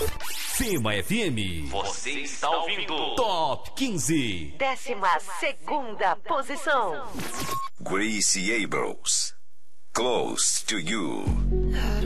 Fema FM. Você está ouvindo Top 15. 12ª posição. Gracie Abrams, Close to You.